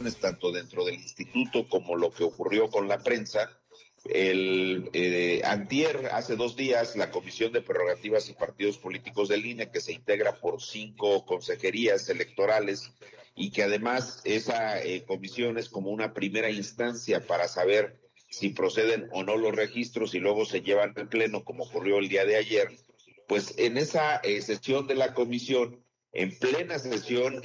organizaciones, tanto dentro del instituto como lo que ocurrió con la prensa. Antier, hace 2 días, la Comisión de Prerrogativas y Partidos Políticos del INE, que se integra por 5 consejerías electorales y que además esa comisión es como una primera instancia para saber si proceden o no los registros y luego se llevan al pleno, como ocurrió el día de ayer. Pues en esa sesión de la comisión, en plena sesión,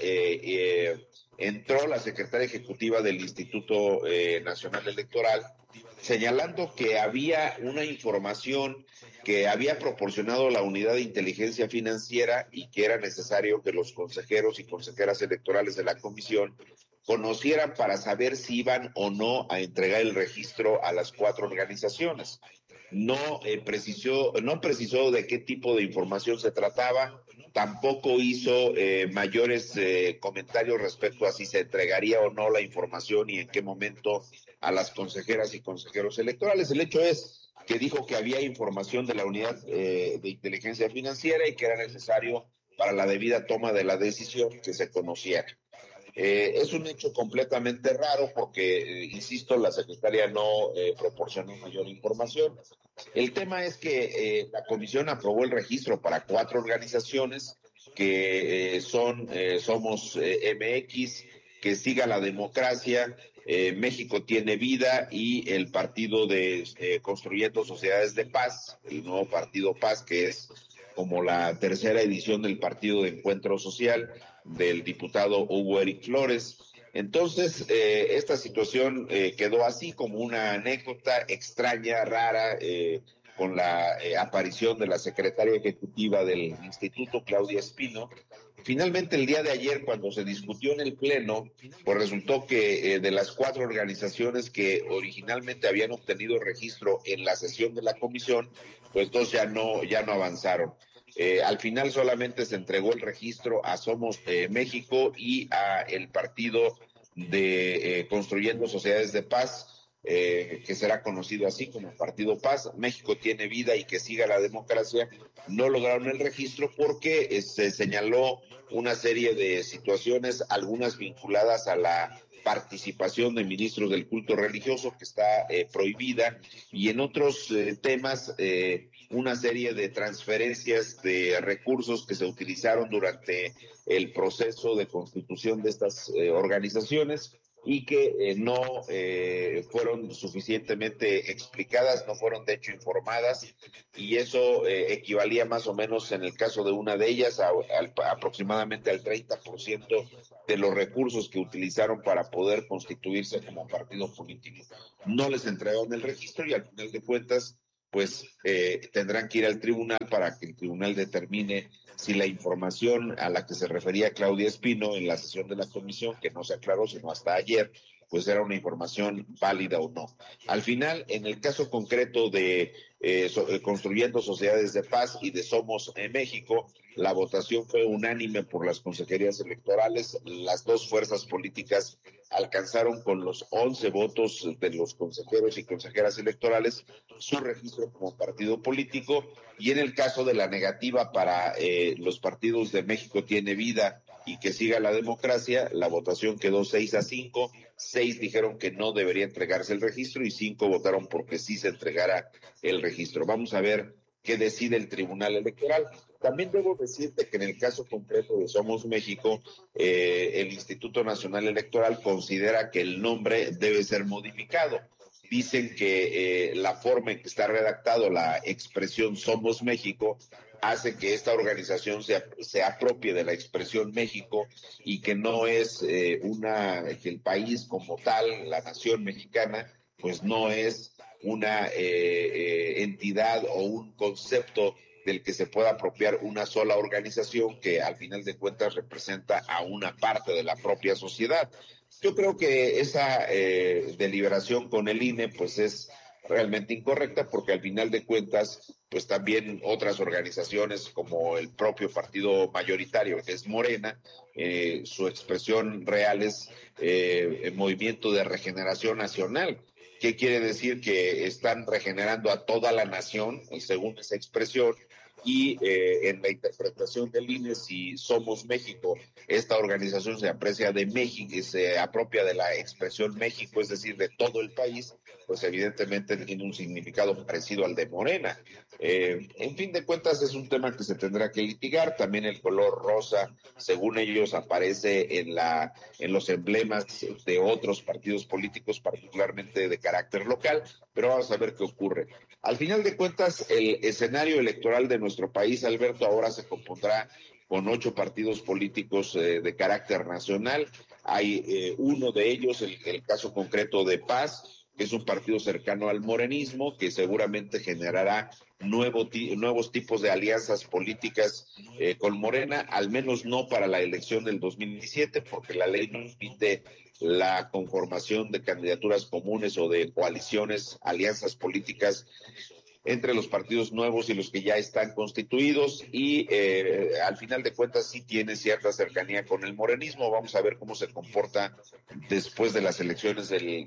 entró la secretaria ejecutiva del Instituto Nacional Electoral, señalando que había una información que había proporcionado la Unidad de Inteligencia Financiera y que era necesario que los consejeros y consejeras electorales de la comisión conocieran para saber si iban o no a entregar el registro a las 4 organizaciones. No precisó de qué tipo de información se trataba, tampoco hizo mayores comentarios respecto a si se entregaría o no la información y en qué momento a las consejeras y consejeros electorales. El hecho es que dijo que había información de la Unidad de Inteligencia Financiera y que era necesario para la debida toma de la decisión que se conociera. Es un hecho completamente raro porque, insisto, la secretaria no proporcionó mayor información. El tema es que la comisión aprobó el registro para 4 organizaciones que son Somos MX, Que Siga la Democracia, México Tiene Vida y el partido de Construyendo Sociedades de Paz, el nuevo partido Paz, que es como la tercera edición del Partido de Encuentro Social del diputado Hugo Eric Flores. Entonces, esta situación quedó así como una anécdota extraña, rara, con la aparición de la secretaria ejecutiva del instituto, Claudia Espino. Finalmente, el día de ayer, cuando se discutió en el Pleno, pues resultó que de las 4 organizaciones que originalmente habían obtenido registro en la sesión de la comisión, pues 2 ya no avanzaron. Al final solamente se entregó el registro a Somos México y a el partido de Construyendo Sociedades de Paz, que será conocido así como Partido Paz. México Tiene Vida y Que Siga la Democracia no lograron el registro porque se señaló una serie de situaciones, algunas vinculadas a la participación de ministros del culto religioso, que está prohibida, y en otros temas una serie de transferencias de recursos que se utilizaron durante el proceso de constitución de estas organizaciones y que no fueron suficientemente explicadas, no fueron de hecho informadas, y eso equivalía más o menos en el caso de una de ellas a aproximadamente al 30% de los recursos que utilizaron para poder constituirse como partido político. No les entregaron el registro y al final de cuentas pues tendrán que ir al tribunal para que el tribunal determine si la información a la que se refería Claudia Espino en la sesión de la comisión, que no se aclaró sino hasta ayer, pues era una información válida o no. Al final, en el caso concreto de Construyendo Sociedades de Paz y de Somos México, la votación fue unánime por las consejerías electorales. Las 2 fuerzas políticas alcanzaron con los 11 votos de los consejeros y consejeras electorales su registro como partido político, y en el caso de la negativa para los partidos de México Tiene Vida y Que Siga la Democracia, la votación quedó 6-5, 6 dijeron que no debería entregarse el registro y 5 votaron porque sí se entregara el registro. Vamos a ver qué decide el Tribunal Electoral. También debo decirte que en el caso concreto de Somos México, el Instituto Nacional Electoral considera que el nombre debe ser modificado. Dicen que la forma en que está redactado la expresión Somos México hace que esta organización se apropie de la expresión México y que no es que el país como tal, la nación mexicana, pues no es una entidad o un concepto del que se pueda apropiar una sola organización que al final de cuentas representa a una parte de la propia sociedad. Yo creo que esa deliberación con el INE pues es realmente incorrecta, porque al final de cuentas pues también otras organizaciones como el propio partido mayoritario que es Morena, su expresión real es Movimiento de Regeneración Nacional. ¿Qué quiere decir? Que están regenerando a toda la nación, según esa expresión, y en la interpretación del INE, si Somos México, esta organización se aprecia de México y se apropia de la expresión México, es decir, de todo el país, pues evidentemente tiene un significado parecido al de Morena. En fin de cuentas es un tema que se tendrá que litigar. También el color rosa, según ellos, aparece en los emblemas de otros partidos políticos, particularmente de carácter local, pero vamos a ver qué ocurre. Al final de cuentas, el escenario electoral de nuestro país, Alberto, ahora se compondrá con 8 partidos políticos de carácter nacional. Hay uno de ellos, el caso concreto de Paz, que es un partido cercano al morenismo, que seguramente generará nuevos tipos de alianzas políticas con Morena, al menos no para la elección del 2017, porque la ley no permite la conformación de candidaturas comunes o de coaliciones, alianzas políticas entre los partidos nuevos y los que ya están constituidos, y al final de cuentas sí tiene cierta cercanía con el morenismo. Vamos a ver cómo se comporta después de las elecciones del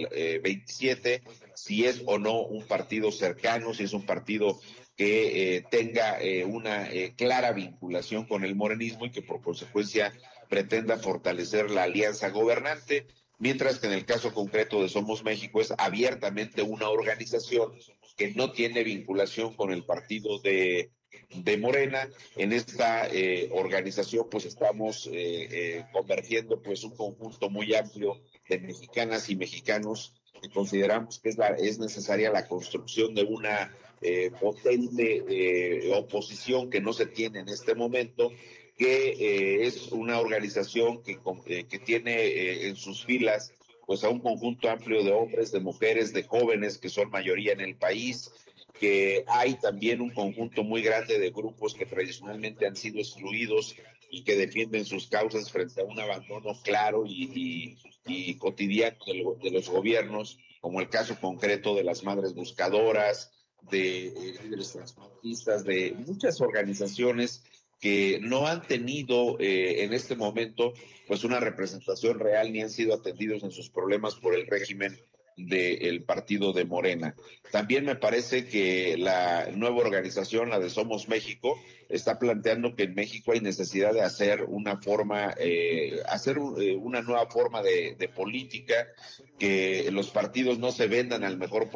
27, si es o no un partido cercano, si es un partido que tenga una clara vinculación con el morenismo y que por consecuencia pretenda fortalecer la alianza gobernante, mientras que en el caso concreto de Somos México es abiertamente una organización que no tiene vinculación con el partido de Morena. En esta organización pues estamos convergiendo pues un conjunto muy amplio de mexicanas y mexicanos que consideramos que es necesaria la construcción de una potente oposición que no se tiene en este momento, que es una organización que tiene en sus filas pues a un conjunto amplio de hombres, de mujeres, de jóvenes que son mayoría en el país, que hay también un conjunto muy grande de grupos que tradicionalmente han sido excluidos y que defienden sus causas frente a un abandono claro y cotidiano de los gobiernos, como el caso concreto de las madres buscadoras, de líderes transportistas, de muchas organizaciones que no han tenido en este momento pues una representación real ni han sido atendidos en sus problemas por el régimen del partido de Morena. También me parece que la nueva organización, la de Somos México, está planteando que en México hay necesidad de hacer una nueva forma de política, que los partidos no se vendan al mejor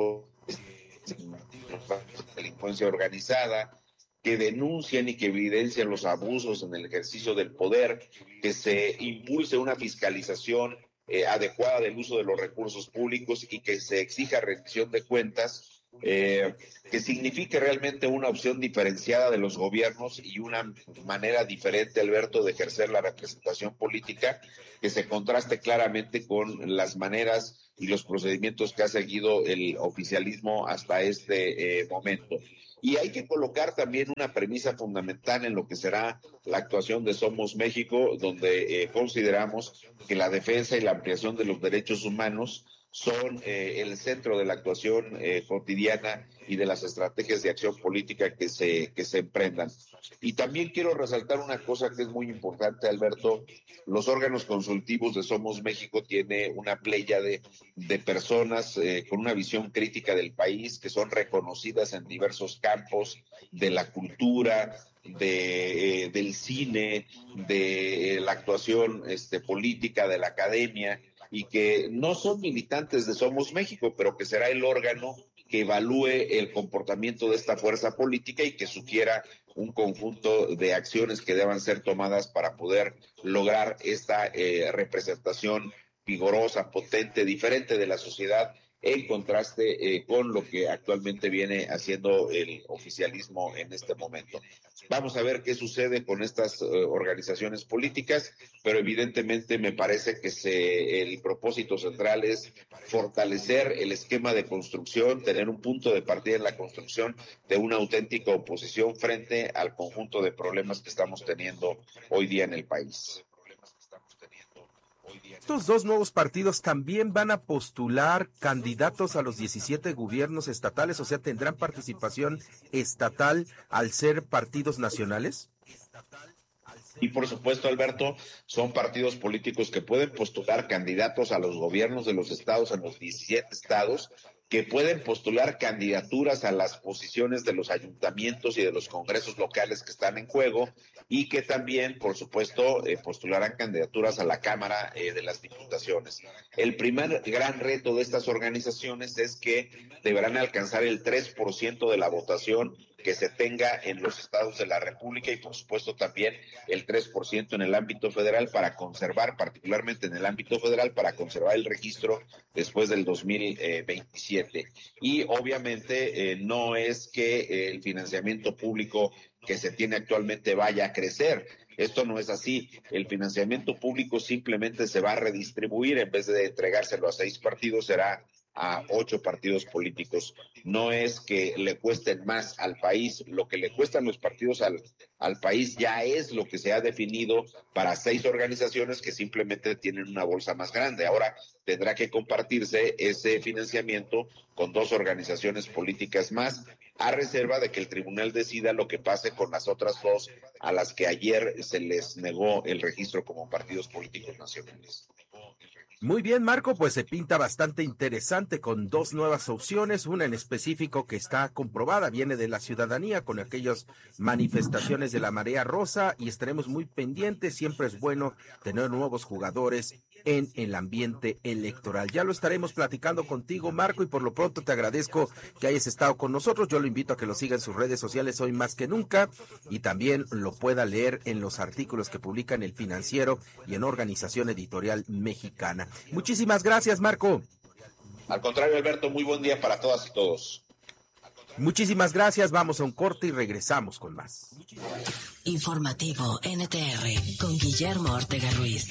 delincuencia organizada, que denuncien y que evidencien los abusos en el ejercicio del poder, que se impulse una fiscalización adecuada del uso de los recursos públicos y que se exija rendición de cuentas, que signifique realmente una opción diferenciada de los gobiernos y una manera diferente, Alberto, de ejercer la representación política, que se contraste claramente con las maneras y los procedimientos que ha seguido el oficialismo hasta este momento. Y hay que colocar también una premisa fundamental en lo que será la actuación de Somos México, donde consideramos que la defensa y la ampliación de los derechos humanos son el centro de la actuación cotidiana y de las estrategias de acción política que se emprendan. Y también quiero resaltar una cosa que es muy importante, Alberto. Los órganos consultivos de Somos México tiene una pléyade de personas con una visión crítica del país, que son reconocidas en diversos campos de la cultura, del cine, de la actuación política, de la academia, y que no son militantes de Somos México, pero que será el órgano que evalúe el comportamiento de esta fuerza política y que sugiera un conjunto de acciones que deban ser tomadas para poder lograr esta representación vigorosa, potente, diferente de la sociedad, en contraste con lo que actualmente viene haciendo el oficialismo en este momento. Vamos a ver qué sucede con estas organizaciones políticas, pero evidentemente me parece que el propósito central es fortalecer el esquema de construcción, tener un punto de partida en la construcción de una auténtica oposición frente al conjunto de problemas que estamos teniendo hoy día en el país. Estos dos nuevos partidos también van a postular candidatos a los 17 gobiernos estatales, o sea, ¿tendrán participación estatal al ser partidos nacionales? Y por supuesto, Alberto, son partidos políticos que pueden postular candidatos a los gobiernos de los estados, en los 17 estados, que pueden postular candidaturas a las posiciones de los ayuntamientos y de los congresos locales que están en juego, y que también, por supuesto, postularán candidaturas a la Cámara de las Diputaciones. El primer gran reto de estas organizaciones es que deberán alcanzar el 3% de la votación que se tenga en los estados de la República, y por supuesto también el 3% en el ámbito federal, para conservar, particularmente en el ámbito federal, para conservar el registro después del 2027. Y obviamente no es que el financiamiento público que se tiene actualmente vaya a crecer. Esto no es así. El financiamiento público simplemente se va a redistribuir. En vez de entregárselo a 6 partidos, será a 8 partidos políticos. No es que le cuesten más al país. Lo que le cuestan los partidos al país ya es lo que se ha definido para 6 organizaciones que simplemente tienen una bolsa más grande. Ahora tendrá que compartirse ese financiamiento con 2 organizaciones políticas más, a reserva de que el tribunal decida lo que pase con las otras 2 a las que ayer se les negó el registro como partidos políticos nacionales. Muy bien, Marco, pues se pinta bastante interesante con 2 nuevas opciones, una en específico que está comprobada, viene de la ciudadanía con aquellas manifestaciones de la marea rosa, y estaremos muy pendientes. Siempre es bueno tener nuevos jugadores en el ambiente electoral. Ya lo estaremos platicando contigo, Marco, y por lo pronto te agradezco que hayas estado con nosotros. Yo lo invito a que lo siga en sus redes sociales hoy más que nunca, y también lo pueda leer en los artículos que publica en El Financiero y en Organización Editorial Mexicana. Muchísimas gracias, Marco. Al contrario, Alberto, muy buen día para todas y todos. Muchísimas gracias, vamos a un corte y regresamos con más. Informativo NTR con Guillermo Ortega Ruiz.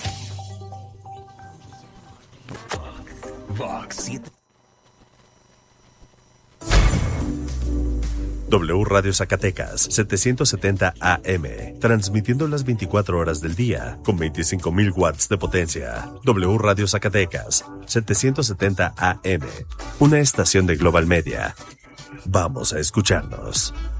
Vox 7. W Radio Zacatecas, 770 AM, transmitiendo las 24 horas del día, con 25,000 watts de potencia. W Radio Zacatecas, 770 AM, una estación de Global Media. Vamos a escucharnos.